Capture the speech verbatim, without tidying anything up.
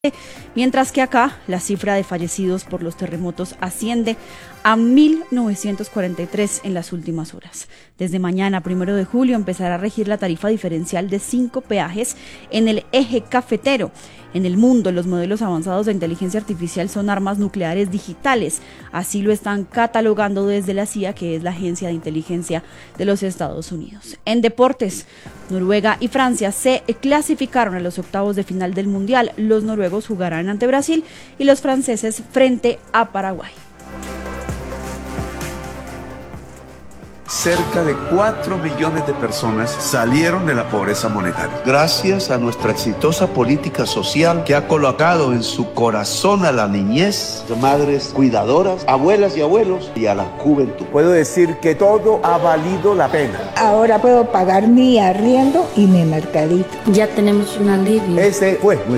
Mientras que acá la cifra de fallecidos por los terremotos asciende a mil novecientos cuarenta y tres en las últimas horas. Desde mañana, primero de julio, empezará a regir la tarifa diferencial de cinco peajes en el eje cafetero. En el mundo, los modelos avanzados de inteligencia artificial son armas nucleares digitales. Así lo están catalogando desde la C I A, que es la agencia de inteligencia de los Estados Unidos. En deportes, Noruega y Francia se clasificaron a los octavos de final del Mundial. Los noruegos jugarán ante Brasil y los franceses frente a Paraguay. Cerca de cuatro millones de personas salieron de la pobreza monetaria. Gracias a nuestra exitosa política social que ha colocado en su corazón a la niñez, madres cuidadoras, abuelas y abuelos y a la juventud. Puedo decir que todo ha valido la pena. Ahora puedo pagar mi arriendo y mi mercadito. Ya tenemos un alivio. Ese fue nuestro